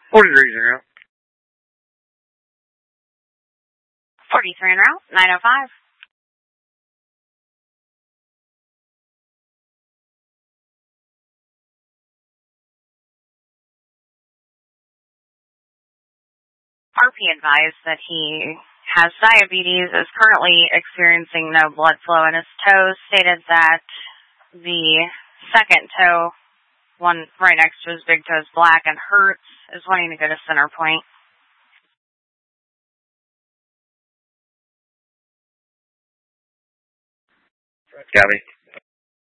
43 en route. 43 en route, 905. RP advised that he has diabetes, is currently experiencing no blood flow in his toes, stated that the second toe, one right next to his big toe, is black and hurts, is wanting to go to center point. Copy.